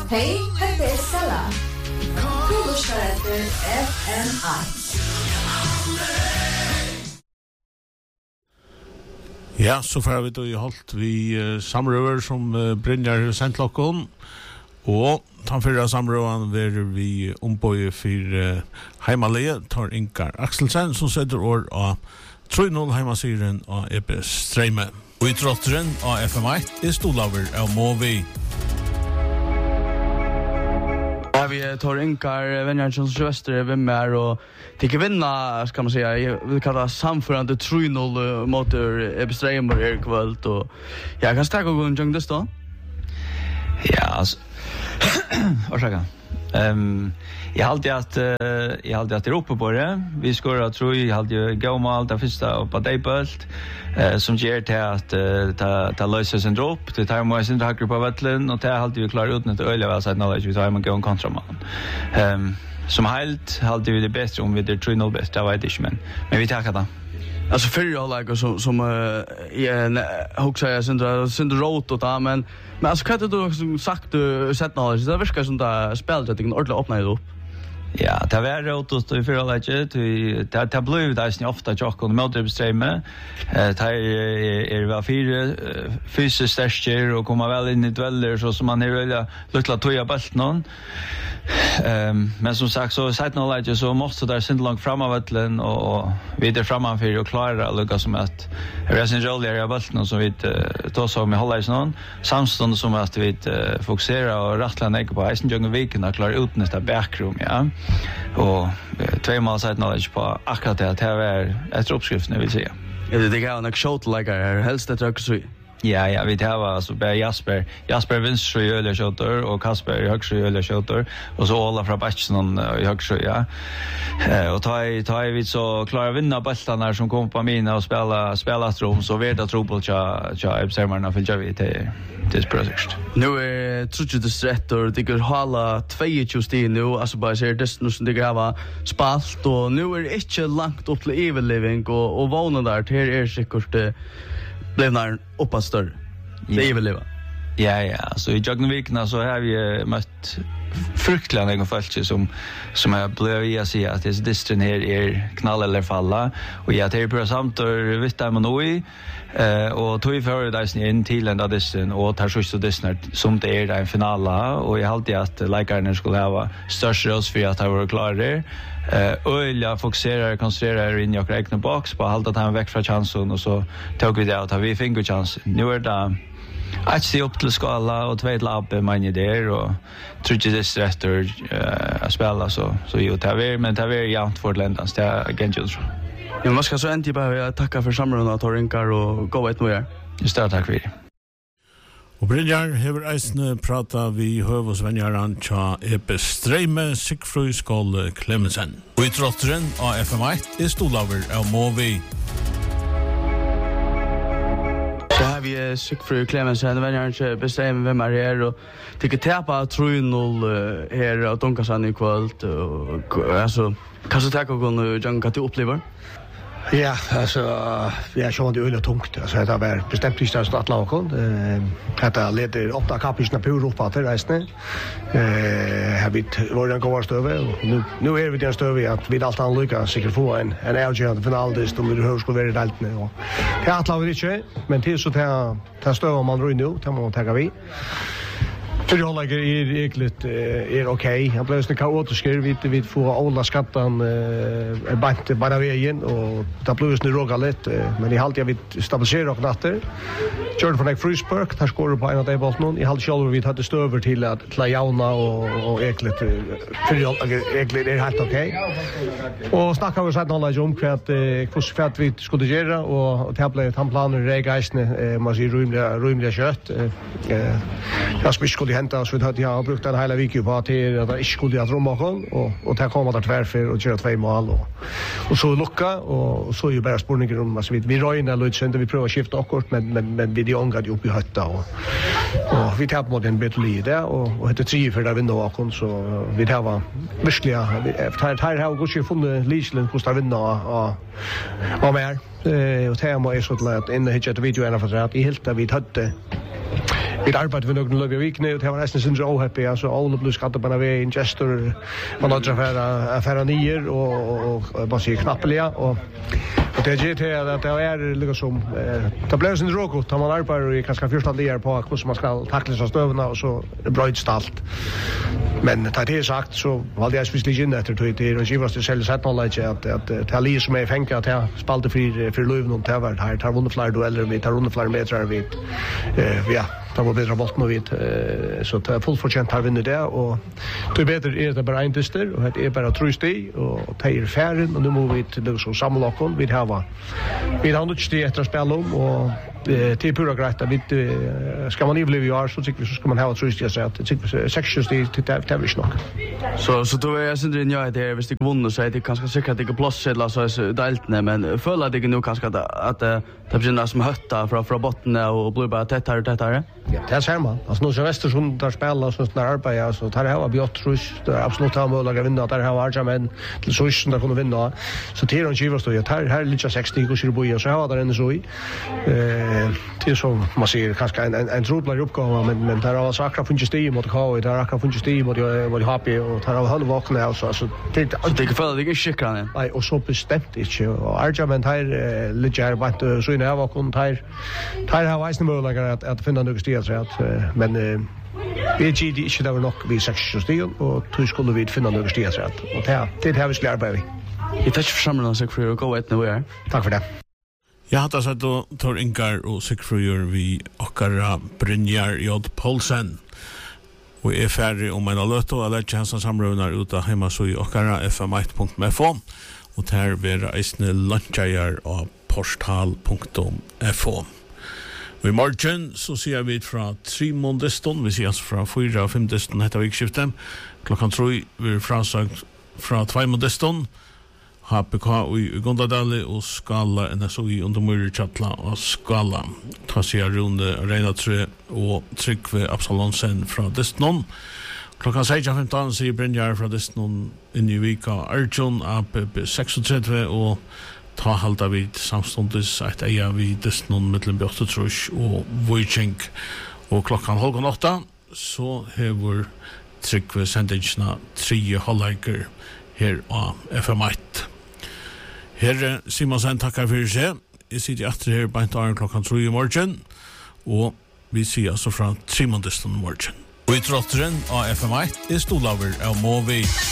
Hej, det är Stella. Du lyssnar efter FMI. Ja, så får vi då i hållt vi samrøver som Brynjar Sentlokken, og den fyrre samrøven verer vi ombøye for heimalige, tar Inger Akselsen, som setter år av 3-0 heimasyrien av EPS Streime. Og i trotteren av FM1 stolaver av Movi. Ja, vi tar Inger Venjarsson Sjöster vem är och tycker vinna, ska man säga, jag vill kalla samförande 3-0 mot EPS Streime kvöld och jag kan stärka och gå det då. Ja, alltså orsaka. Jag hade att det uppe på det. Vi skulle tror jag hade ju gåmål det första på Daybolt som ger till att ta lösa sin dropp. Det tar man sin hacker på vattlen och det hade vi klarat ut när öliga väl så att knowledge vi tar man gå en kontraman. Som helt hade vi det bättre om vi det 3-0 bäst. Det var det inte men vi tackar då. Alltså förra halvlek som också jag syndrar rot och där men alltså kan du sagt sett något det verkar som det spelet att det kan ordentligt öppna det upp. Ja, det var rot och i förra halvlek det blev det är ofta jocken mot Streime. Det är väl fyra fysiskt stärker och komma väl in i dueller så som man är väl lilla toja bult någon. Men som sagt så sett någon läge så måste där synda långt fram av vattlen och vidare framför och klara lucka som att resten jolly av vattnen så vi då så med hålla i någon samstånd som att vi fokusera och rattla ner på isen jungle weekend och klara ut nästa backroom ja och två mål sett någon läge på akkurat det här är ett uppskrift nu vill säga. Det kan nog shot like helst det också. Ja, vi tar alltså bara Jasper vänster i öle shooter och Kasper i höger i öle shooter och så alla från backen i höger ja. Och tar vi så klara vinna bollarna som kommer på mina och spela strom så vet jag tror på jag observerna för jag vet det projekt. Nu är trutje det rätt och det går hålla 22 steg nu alltså bara ser det nu som det grava spalt och nu är det inte långt upp till evenliving och vana där till säkert blev när uppåt större. Det är väl det va? Ja, så i Jagnevikna så har vi mött fruktliga några folk som har blivit att säga att det distren här är knall eller falla och jag tar på samt och vet man nu och tog för det in till ända distren och tar så distren som det är en finala och jag hade att likarna skulle ha störst roll för att vara klar där. Jag fokuserar konstruerar in jag räknar box på hålla att han väck från chansen och så tog vi det att vi fick en chans. Nu är det att se upp till skala och två lapp man där och tror det är rätt att spela så ju tar vi men tar vi jämnt för ländans det är genjus. Ja, vad ska så ändå bara tacka för samrådet och Rinkar och gå ett mer. Just tack för det. Og Brynjar hever eisne prata vi høvosvenjaran tja EPS Streime Sigfrøy Skål Clemensen. Og i trotteren av FM1 stolaver av Movi. Så har vi Sigfrøy Clemensen, venjaran bestreime hvem her og tykker tepa 3-0 her og Donkasan i kvöld. Altså, kanskje takk og kunne Janka til opplever? Ja, alltså jag såg det öle tungt. Alltså det var bestämt inte att latla och detta leder åtta kapisna på Europa till resten. Har vi varit gåvast över och nu är vi den stöv att vi allt han lyckas säkert få en avgörande final det står hur ska vara helt nu och jag atlar vi inte men till så ta stöv om man rör nu tar man ta vi. För jag lägger egentligt är okej. Jag blev så kaotisk vi får alla skattan bant bara vägen och det blev så råga lätt men i halt jag vill stabilisera och natter. Körde från Freesburg där skor på en av de bollen. I halt själv vi hade stöver till att jauna och egentligt för jag egentligt är helt okej. Och snackar vi så att alla om kvart vi skulle göra och tablet han planer regeisne man ser rymliga kött. Jag skulle hända så vi hade jag brukt en hela vecka på att det inte skulle jag drömma om och där kommer det tvärför och köra två mål och så lucka och så är ju bara spårningar om alltså vi röjnar lite sen vi prövar skifta akkurat men vi det ångade upp i hötta och vi tar på den betli där och heter 3 för att vinna och så vi tar var verkligen här har gått ju funnit Lichlen hos att vinna och mer och tema är så att in hit video ena för att i helt vi hade Vi arbetar med några löviga vikne och det var nästan syndra ohappy alltså Ole plus hade bara vi en gestor man har affära nier och bara sig knappeliga och det är ju att det är liksom det blev sin råkot man arbetar i kanske första där på hur man ska tackla så stövna och så bröts allt. Men det är sagt så valde jag speciellt in efter det och givas det själv sätt knowledge att tali som är fänka att spalta för löven och det var här tar vunnit fler dueller vi tar runt fler meter vi ja det var bättre bolt med vid så det är fullt förtjänt har vinner det och det är bättre är det bara en dyster och det är bara trustig och tejer färden och nu måste vi till så samlokon vi har inte det efter spel om och till pura grejt att vi ska man bli år så tycker vi så ska man ha trustig så att tycker 6 till tävling nog så då är jag synd in jag det visst det vunnit så det kanske säkert att det plats sedla så deltne men följer det nu kanske att det blir som hötta från botten och blir bara tättare. Ja, det ser man. Alltså nu så väster som där spelar så när arbeta så tar det här Björtrus det är absolut har möjlighet att vinna där har Arjamen till så som där kunde vinna. Så till och Chivas då jag tar här lite 60 och Shirboy så har där en så i till så man ser kanske en trublar uppgåva men där har sakra funnits det mot KV där har funnits det mot happy och tar av halva vakna alltså det för det är skickran. Nej och så bestämt inte och Arjamen här lite bara så inne var kon här har visst möjlighet att finna något sted så att men vi är inte där nog vi 6 stil och tror skulle vi finna något sted så att och det har vi skulle arbeta vi. Jag tackar för samman så för att gå ett nu är. Tack för det. Jag hade sagt då Tor Ingar och Sigfröjer vi och Brynjar J. Paulsen. Och är färdig om en löto och lägger hans samrövnar ut av hemma så i okkara fm1.fo och där blir eisne lunchajar av portal.fo. Og I morgen så ser vi fra 3 måndeston, vi ser altså fra 4 og 5 deston etter vikskiftet. Klokkan 3 blir frasagt fra 2 måndeston, HPK i Gondadali og Skala NSOI under Myrkjatla og Skala. Ta sier Rune Reinatrø og Trygve Absalonsen fra deston. Klokkan 16.15 sier Brynjar fra deston inn I Vika Arjun, APP 36 og ta halda vid samstundes at eia vid desnon mellom Bjørtetrus og Vujing og klokkan 7:30 så hever Trygve sendingsna 3 halvleiker her av FM1. Herre Simonsen takkar fyrir seg. Jeg sitter etter her beint av klokkan 3 I morgen og vi sier altså fra 3 måndeston I morgen. Og I trotteren av FM1 Stolaver av Movi.